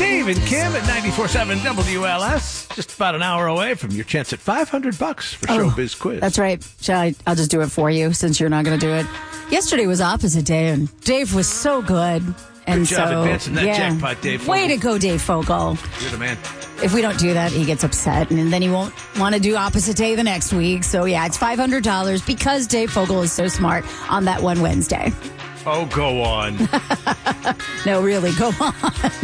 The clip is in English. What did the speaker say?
Steve and Kim at 94.7 WLS. Just about an hour away from your chance at $500 for Showbiz Quiz. That's right. I'll just do it for you since you're not going to do it. Yesterday was opposite day, and Dave was so good. And Good job advancing that jackpot, Dave Fogel. Way to go, Dave Fogel. You're the man. If we don't do that, he gets upset, and then he won't want to do opposite day the next week. So, yeah, it's $500 because Dave Fogel is so smart on that one Wednesday. Oh, go on. No, really, go on.